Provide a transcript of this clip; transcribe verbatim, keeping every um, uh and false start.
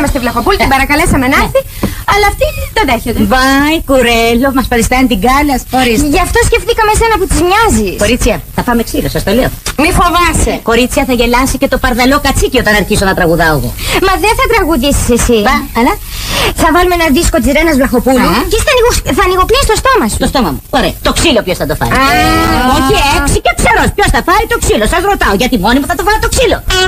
στη Βλαχοπούλη, την παρακαλέσαμε να έρθει, αλλά αυτή δεν δέχεται. Βάι, κουρέλο, μας παριστάνει την κάλα, ορίστε. Γι' αυτό σκεφτήκαμε εσένα που της μοιάζεις. Κορίτσια, θα φάμε ξύλο, σας το λέω. Μη φοβάσαι. Κορίτσια, θα γελάσει και το παρδαλό κατσίκι όταν αρχίσω να τραγουδάω εγώ. Μα δεν θα τραγουδήσεις εσύ. Μπα, αλλά. Θα βάλουμε ένα δίσκο της Ρένας Βλαχοπούλου Α. και θα, ανοιγω... θα ανοιγοπλείς το στόμα σου. Το στόμα μου. Ωραία. Το ξύλο ποιος θα το φάει? Α. Όχι έξι και ξερός. Ποιος θα φάει το ξύλο? Σας ρωτάω, γιατί μόνη μου θα το φάω το ξύλο.